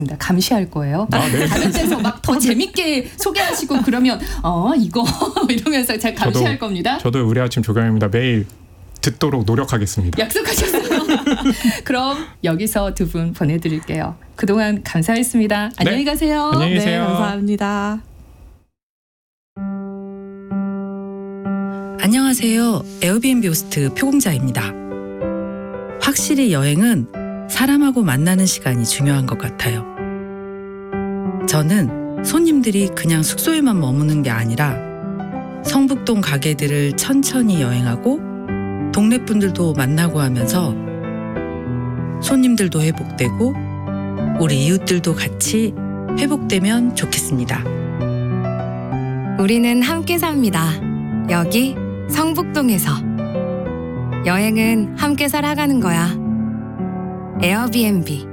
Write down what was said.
감시할 거예요. 네. 다른 데서 막 더 재밌게 소개하시고 그러면 이거 이러면서 잘 감시할 겁니다. 저도 우리 아침 조경입니다. 매일 듣도록 노력하겠습니다. 약속하셨어요. 그럼 여기서 두 분 보내드릴게요. 그동안 감사했습니다. 안녕히 가세요. 안녕히 계세요. 네, 감사합니다. 안녕하세요. 에어비앤비 호스트 표공자입니다. 확실히 여행은 사람하고 만나는 시간이 중요한 것 같아요. 저는 손님들이 그냥 숙소에만 머무는 게 아니라 성북동 가게들을 천천히 여행하고 동네 분들도 만나고 하면서 손님들도 회복되고 우리 이웃들도 같이 회복되면 좋겠습니다. 우리는 함께 삽니다. 여기 성북동에서. 여행은 함께 살아가는 거야. 에어비앤비.